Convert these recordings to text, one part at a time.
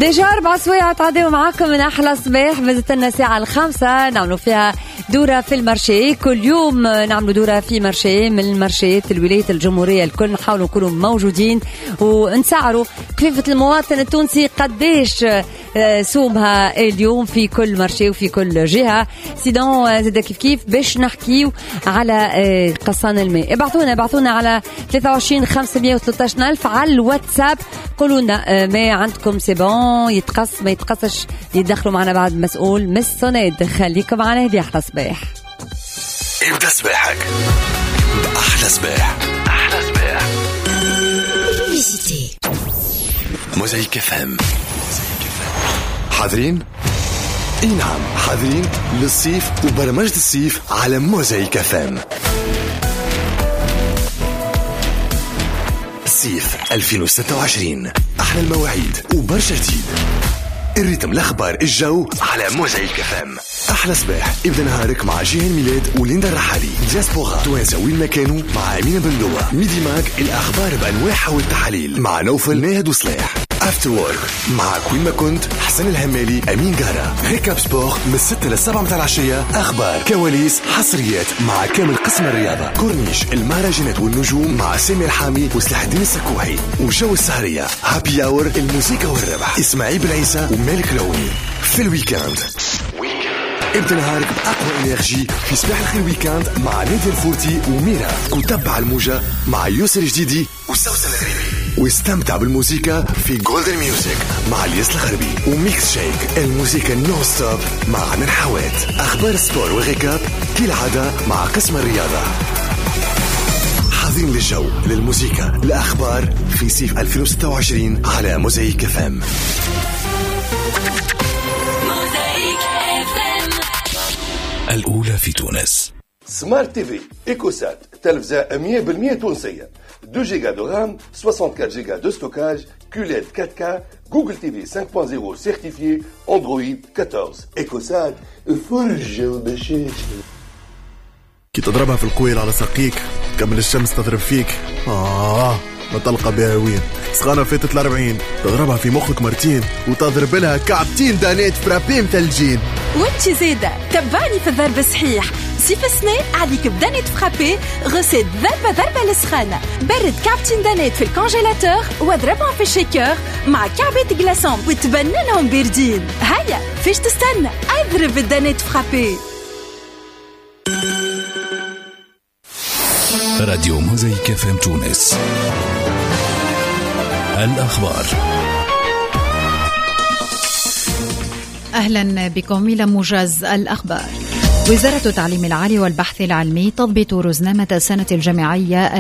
ديجا 4 سوايع تعديوا معاكم من أحلى صباح. بدت لنا ساعة 5 نعملوا فيها دورة في المارشي. كل يوم نعملوا دورة في مارشي من المارشيات الولايات الجمهورية الكل. نحاولوا نكونوا موجودين ونسعروا كيفة المواطن التونسي قديش سومها اليوم في كل مارشي وفي كل جهة. سيدون زاد كيف باش نحكيو على قصان الماء. ابعثونا على 23 513 ألف على الواتساب. قولوا لنا ما عندكم سيبون يتقص ما يتقصش. يدخلوا معنا بعد مسؤول مس صناد. خليكم معنا. هذه أحلى صباح. ابدأ صباحك أحلى صباح. أحلى صباح. موزايك FM. حاضرين؟ اي نعم حاضرين للصيف وبرمجة الصيف على موزايك FM. صيف 2026 أحلى المواعيد وبرشا جديد. الريتم الأخبار الجو على موزايك FM. أحلى صباح. ابدأ نهارك مع جيهان ميلاد وليندا الرحالي. دياسبورا توانسة وين ما كانوا مع أمينة بندوة. ميدي ماك الأخبار بأنواعها والتحاليل مع نوفل ناهد وصلاح. افتر وورك مع كوين ما كنت حسن الهمالي أمين جارة. ريكاب سبور من 6 ل 7 متاع العشية. أخبار كواليس حصريات مع كامل قسم الرياضة. كورنيش المهرجانات والنجوم مع سامي الحامي وسلاح الدين السكوحي. وجو السهرية هابي اور الموسيقى والربح إسماعيل بالعيسى ومالك العوني. في الويكاند ابدأ نهارك بأقوى إنرجي في صباح الخير ويكاند مع نادي الفورتي وميرا. وتبع الموجة مع يوسر جديدي وسوسن الغريبي. واستمتع بالموسيقى في جولدن ميوزك مع الياس الخربي. وميكس شيك الموسيقى نو ستوب مع عمر حوات. أخبار السبور وغيكاب كالعادة مع قسم الرياضة. حاضرين للجو للموسيقى الأخبار في صيف 2026 على موزايك FM. الأولى في تونس. سمارت تي في إيكوسات تلفزة 100% تونسية. 2 جيجا دو رام 64 جيجا دو ستوكاج. QLED 4K. جوجل تي في 5.0 سيرتيفيي. اندرويد 14. إيكوسات فرج وبشاشة. كي تضربها في القويل على ساقيك قبل الشمس تضرب فيك. ما تلقى بها وين. سخانة فاتت 40 تضربها في مخك مرتين وتضرب لها كعبتين دانيت فرابي متلجين. وانت زيادة تبعني في الضرب صحيح. صيف السنة عليك بدانيت فرابي. غسيل ضربة للسخانة. برد كعبتين دانيت في الكونجيلاتور واضربهم في الشيكر مع كعبة جلاسون وتبننهم باردين. هيا فيش تستنى اضرب الدانيت فرابي. راديو موزايك FM تونس. الأخبار. أهلا بكم إلى موجز الأخبار. وزارة التعليم العالي والبحث العلمي تضبط رزنامة السنة الجامعية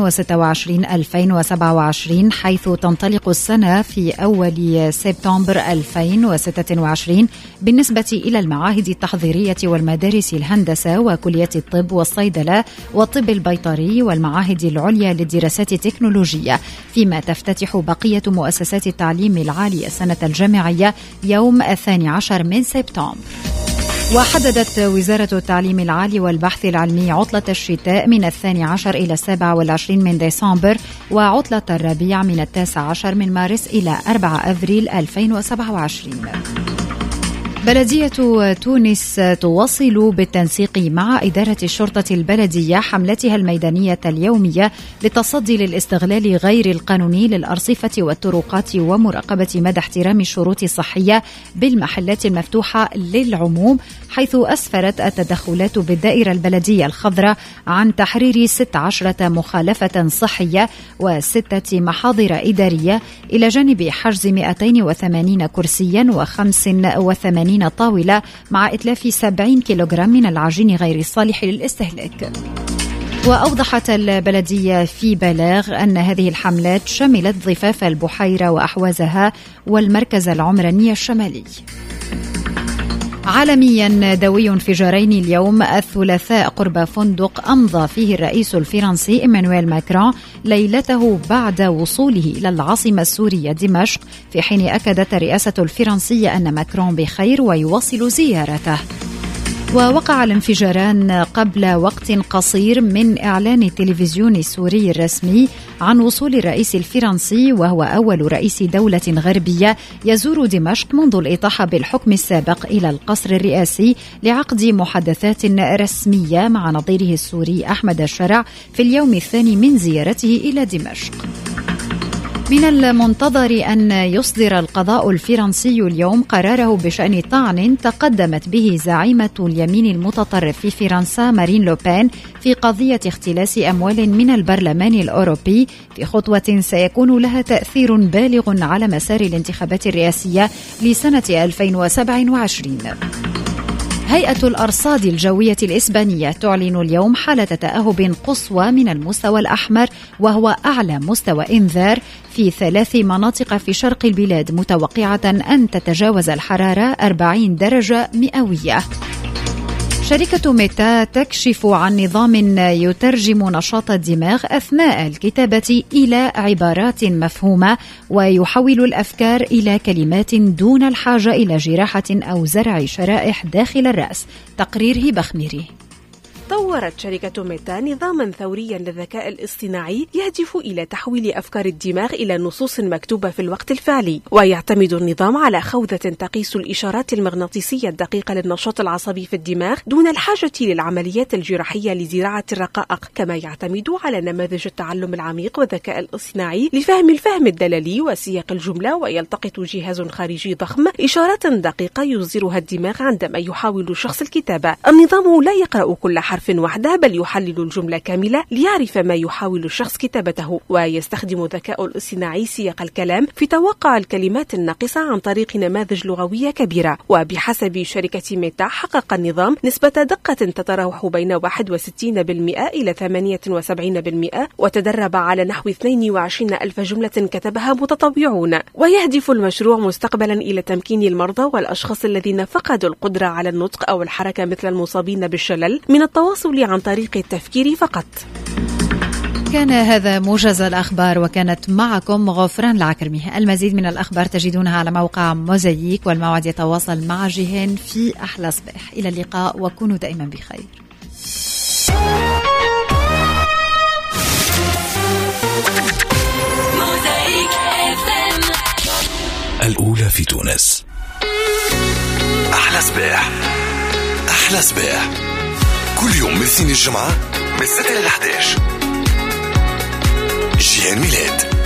2026-2027 حيث تنطلق السنة في أول سبتمبر 2026 بالنسبة إلى المعاهد التحضيرية والمدارس الهندسة وكليات الطب والصيدلة والطب البيطري والمعاهد العليا للدراسات التكنولوجية، فيما تفتتح بقية مؤسسات التعليم العالي السنة الجامعية يوم 12 من سبتمبر. وحددت وزارة التعليم العالي والبحث العلمي عطلة الشتاء من 12 إلى 27 من ديسمبر وعطلة الربيع من 19 من مارس إلى 4 أفريل 2027. بلدية تونس تواصل بالتنسيق مع إدارة الشرطة البلدية حملتها الميدانية اليومية للتصدي للاستغلال غير القانوني للأرصفة والطرقات ومراقبة مدى احترام الشروط الصحية بالمحلات المفتوحة للعموم، حيث أسفرت التدخلات بالدائرة البلدية الخضراء عن تحرير 16 مخالفة صحية و6 محاضر إدارية إلى جانب حجز 280 كرسيا و85 طاولة مع إتلاف 70 كيلوغرام من العجين غير الصالح للاستهلاك. وأوضحت البلدية في بلاغ أن هذه الحملات شملت ضفاف البحيرة وأحوازها والمركز العمراني الشمالي. عالميا دوي انفجارين اليوم الثلاثاء قرب فندق أمضى فيه الرئيس الفرنسي إيمانويل ماكرون ليلته بعد وصوله إلى العاصمة السورية دمشق، في حين أكدت الرئاسة الفرنسية أن ماكرون بخير ويواصل زيارته. ووقع الانفجاران قبل وقت قصير من إعلان التلفزيون السوري الرسمي عن وصول الرئيس الفرنسي، وهو أول رئيس دولة غربية يزور دمشق منذ الإطاحة بالحكم السابق، إلى القصر الرئاسي لعقد محادثات رسمية مع نظيره السوري أحمد الشرع في اليوم الثاني من زيارته إلى دمشق. من المنتظر أن يصدر القضاء الفرنسي اليوم قراره بشأن طعن تقدمت به زعيمة اليمين المتطرف في فرنسا مارين لوبين في قضية اختلاس أموال من البرلمان الأوروبي، في خطوة سيكون لها تأثير بالغ على مسار الانتخابات الرئاسية لسنة 2027. هيئة الأرصاد الجوية الإسبانية تعلن اليوم حالة تأهب قصوى من المستوى الأحمر، وهو أعلى مستوى إنذار في 3 مناطق في شرق البلاد، متوقعة أن تتجاوز الحرارة 40 درجة مئوية. شركة ميتا تكشف عن نظام يترجم نشاط الدماغ أثناء الكتابة إلى عبارات مفهومة، ويحول الأفكار إلى كلمات دون الحاجة إلى جراحة أو زرع شرائح داخل الرأس. تقرير هبة خميري. طورت شركة ميتا نظاما ثوريا للذكاء الاصطناعي يهدف إلى تحويل أفكار الدماغ إلى نصوص مكتوبة في الوقت الفعلي، ويعتمد النظام على خوذة تقيس الإشارات المغناطيسية الدقيقة للنشاط العصبي في الدماغ دون الحاجة للعمليات الجراحية لزراعة الرقائق، كما يعتمد على نماذج التعلم العميق والذكاء الاصطناعي لفهم الفهم الدلالي وسياق الجملة، ويلتقط جهاز خارجي ضخم إشارات دقيقة يصدرها الدماغ عندما يحاول الشخص الكتابة. النظام لا يقرأ كل حرف وحده، بل يحلل الجملة كاملة ليعرف ما يحاول الشخص كتابته، ويستخدم الذكاء الاصطناعي سياق الكلام في توقع الكلمات الناقصة عن طريق نماذج لغوية كبيرة. وبحسب شركة ميتا حقق النظام نسبة دقة تتراوح بين 61% إلى 78%، وتدرب على نحو 22,000 جملة كتبها متطوعون. ويهدف المشروع مستقبلا إلى تمكين المرضى والأشخاص الذين فقدوا القدرة على النطق أو الحركة مثل المصابين بالشلل من التواصل عن طريق التفكير فقط. كان هذا موجز الأخبار، وكانت معكم غفران العكرمي. المزيد من الأخبار تجدونها على موقع موزايك، والموعد يتواصل مع جيهان في أحلى صباح. إلى اللقاء وكونوا دائما بخير. الأولى في تونس. أحلى صباح، أحلى صباح، كل يوم من الاثنين الجمعة من 6 ل 11. جيهان ميلاد.